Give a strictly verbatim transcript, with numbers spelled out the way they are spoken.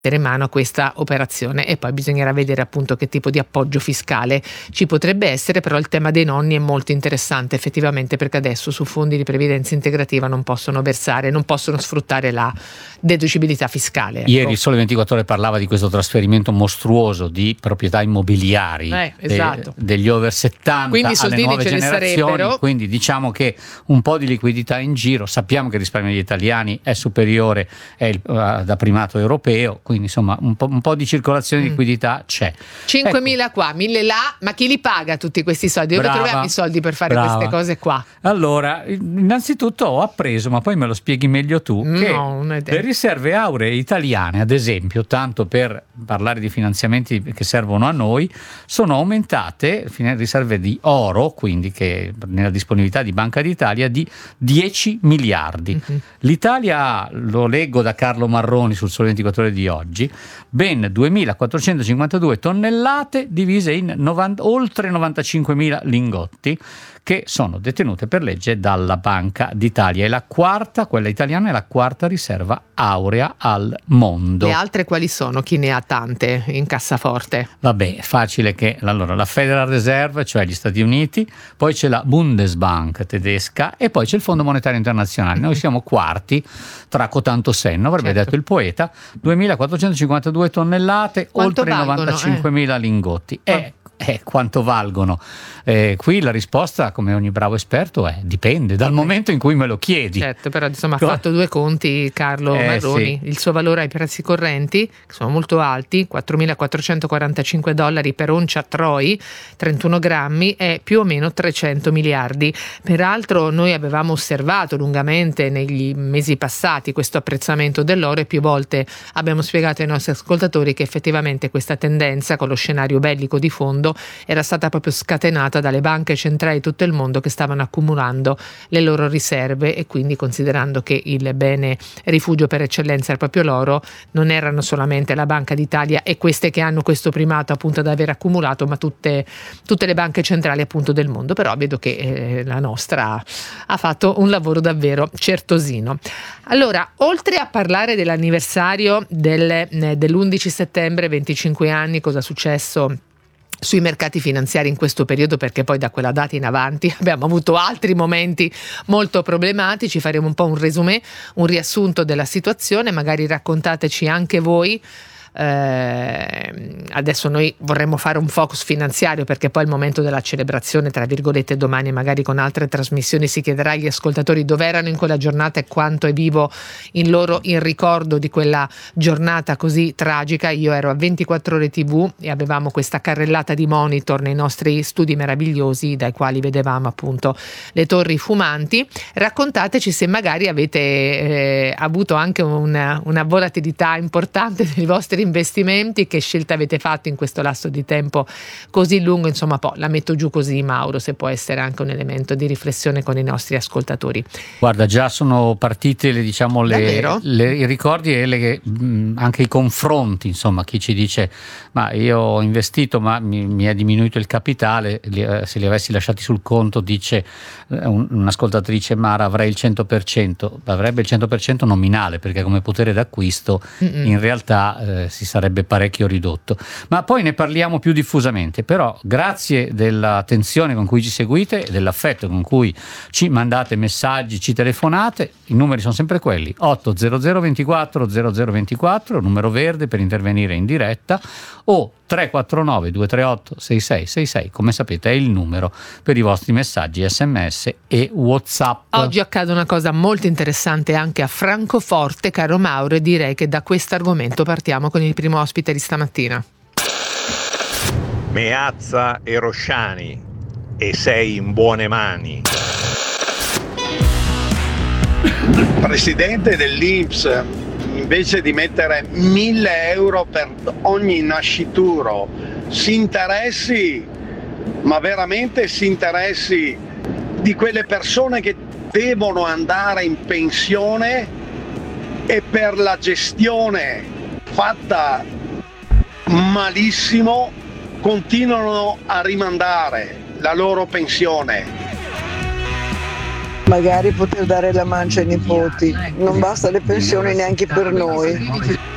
mano a questa operazione, e poi bisognerà vedere appunto che tipo di appoggio fiscale ci potrebbe essere. Però il tema dei nonni è molto interessante effettivamente, perché adesso su fondi di previdenza integrativa non possono versare, non possono sfruttare la deducibilità fiscale, ecco. Ieri il Sole ventiquattro Ore parlava di questo trasferimento mostruoso di proprietà immobiliari eh, esatto. de, degli over settanta quindi alle nuove ce generazioni, quindi diciamo che un po' di liquidità in giro. Sappiamo che il risparmio degli italiani è superiore, è il, uh, da primato europeo, quindi insomma un po', un po' di circolazione di liquidità c'è. cinquemila ecco. qua, mille là, ma chi li paga tutti questi soldi? Dove Brava, troviamo i soldi per fare brava. queste cose qua? Allora, innanzitutto ho appreso, ma poi me lo spieghi meglio tu, no, che le riserve auree italiane, ad esempio, tanto per parlare di finanziamenti che servono a noi, sono aumentate, riserve di oro, quindi che nella disponibilità di Banca d'Italia, di dieci miliardi. Mm-hmm. L'Italia ha, lo leggo da Carlo Marroni sul Sole ventiquattro Ore di oggi, ben duemilaquattrocentocinquantadue tonnellate divise in novanta, oltre novantacinquemila lingotti, che sono detenute per legge dalla Banca d'Italia. È la quarta, quella italiana è la quarta riserva aurea al mondo. Le altre quali sono? Chi ne ha tante in cassaforte? Vabbè, è facile che allora la Federal Reserve, cioè gli Stati Uniti, poi c'è la Bundesbank tedesca e poi c'è il Fondo Monetario Internazionale. Noi siamo quarti, traco tanto senno, avrebbe certo. detto il poeta. duemilaquattrocentocinquantadue tonnellate, quanto oltre valgono, novantacinquemila eh? lingotti. Eh, Eh, quanto valgono? Eh, qui la risposta, come ogni bravo esperto, è dipende dal momento in cui me lo chiedi. Certo, però insomma ha fatto due conti Carlo eh, Marroni. Sì. Il suo valore ai prezzi correnti, che sono molto alti, quattromilaquattrocentoquarantacinque dollari per oncia Troy, trentuno grammi, è più o meno trecento miliardi. Peraltro noi avevamo osservato lungamente negli mesi passati questo apprezzamento dell'oro e più volte abbiamo spiegato ai nostri ascoltatori che effettivamente questa tendenza, con lo scenario bellico di fondo, era stata proprio scatenata dalle banche centrali di tutto il mondo che stavano accumulando le loro riserve, e quindi, considerando che il bene rifugio per eccellenza era proprio l'oro, non erano solamente la Banca d'Italia e queste che hanno questo primato appunto ad aver accumulato, ma tutte, tutte le banche centrali appunto del mondo. Però vedo che eh, la nostra ha fatto un lavoro davvero certosino. Allora, oltre a parlare dell'anniversario del, eh, dell'undici settembre, venticinque anni, cosa è successo sui mercati finanziari in questo periodo, perché poi da quella data in avanti abbiamo avuto altri momenti molto problematici, faremo un po' un resumé, un riassunto della situazione. Magari raccontateci anche voi. Eh, adesso noi vorremmo fare un focus finanziario, perché poi è il momento della celebrazione, tra virgolette. Domani magari con altre trasmissioni si chiederà agli ascoltatori dove erano in quella giornata e quanto è vivo in loro il ricordo di quella giornata così tragica. Io ero a ventiquattro Ore tivù e avevamo questa carrellata di monitor nei nostri studi meravigliosi, dai quali vedevamo appunto le torri fumanti. Raccontateci se magari avete eh, avuto anche una, una volatilità importante dei vostri investimenti, che scelte avete fatto in questo lasso di tempo così lungo. Insomma, poi la metto giù così, Mauro, se può essere anche un elemento di riflessione con i nostri ascoltatori. Guarda, già sono partite le, diciamo, le, le, i ricordi e le, mh, anche i confronti. Insomma, chi ci dice ma io ho investito ma mi, mi è diminuito il capitale, li, eh, se li avessi lasciati sul conto, dice eh, un, un'ascoltatrice, Mara, avrei il cento per cento, avrebbe il cento per cento nominale, perché come potere d'acquisto Mm-mm. in realtà eh, si sarebbe parecchio ridotto, ma poi ne parliamo più diffusamente. Però grazie dell'attenzione con cui ci seguite e dell'affetto con cui ci mandate messaggi, ci telefonate. I numeri sono sempre quelli: otto zero zero ventiquattro zero zero ventiquattro, numero verde per intervenire in diretta, o tre quattro nove due tre otto sei sei sei sei, come sapete è il numero per i vostri messaggi sms e WhatsApp. Oggi accade una cosa molto interessante anche a Francoforte, caro Mauro, e direi che da questo argomento partiamo con il primo ospite di stamattina. Meazza e Rosciani, e sei in buone mani. Presidente dell'I N P S, invece di mettere mille euro per ogni nascituro, si interessi, ma veramente si interessi di quelle persone che devono andare in pensione e per la gestione fatta malissimo continuano a rimandare la loro pensione. Magari poter dare la mancia ai nipoti, non basta le pensioni neanche per noi.